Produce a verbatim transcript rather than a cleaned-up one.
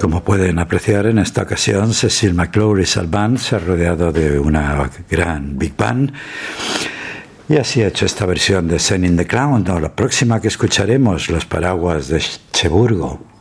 Como pueden apreciar, en esta ocasión Cecil McLaury's Band se ha rodeado de una gran Big Band y así ha hecho esta versión de Send in the Clown. No, la próxima que escucharemos, Los Paraguas de Cherburgo.